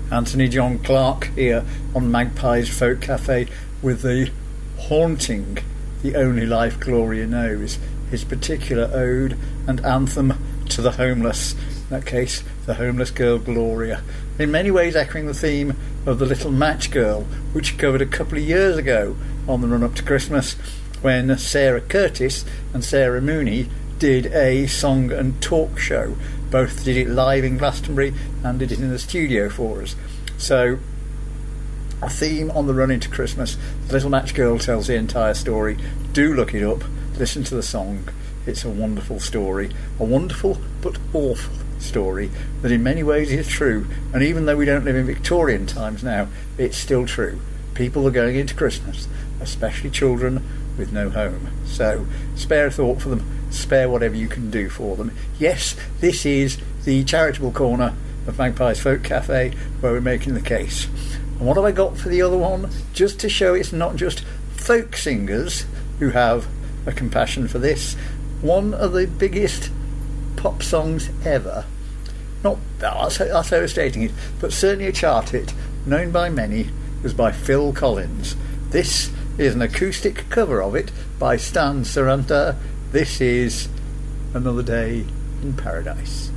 Anthony John Clark here on Magpie's Folk Cafe with the haunting The Only Life Gloria Knows, his particular ode and anthem to the homeless, in that case the homeless girl Gloria, in many ways echoing the theme of The Little Match Girl, which we covered a couple of years ago on the run-up to Christmas, when Sarah Curtis and Sarah Mooney did a song and talk show. Both did it live in Glastonbury and did it in the studio for us. So, a theme on the run into Christmas. The Little Match Girl tells the entire story. Do look it up, listen to the song. It's a wonderful story, a wonderful but awful story that in many ways is true, and even though we don't live in Victorian times now, it's still true. People are going into Christmas, especially children with no home. So spare a thought for them, spare whatever you can do for them. Yes, this is the charitable corner of Magpie's Folk Cafe where we're making the case. And what have I got for the other one? Just to show it's not just folk singers who have a compassion for this. One of the biggest pop songs ever, not that's overstating it, but certainly a chart hit, known by many, was by Phil Collins. This is an acoustic cover of it by Stan Saranta. This is Another Day in Paradise.